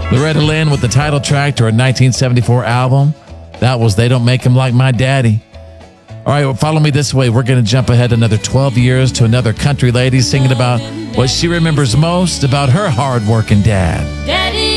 Loretta Lynn with the title track to her 1974 album. That was They Don't Make Him Like My Daddy. All right, well, follow me this way. We're going to jump ahead another 12 years to another country lady singing about what she remembers most about her hard-working dad. Daddy.